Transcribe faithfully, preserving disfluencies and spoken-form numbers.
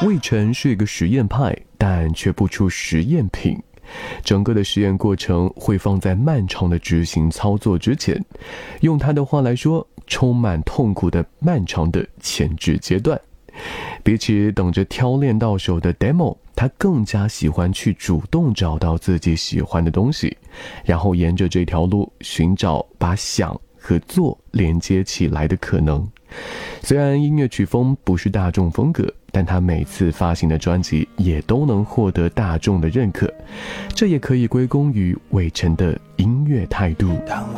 魏晨是一个实验派，但却不出实验品。整个的实验过程会放在漫长的执行操作之前，用他的话来说，充满痛苦的漫长的前置阶段。比起等着挑练到手的 demo， 他更加喜欢去主动找到自己喜欢的东西，然后沿着这条路寻找把想和做连接起来的可能。虽然音乐曲风不是大众风格，但他每次发行的专辑也都能获得大众的认可，这也可以归功于魏晨的音乐态度。 当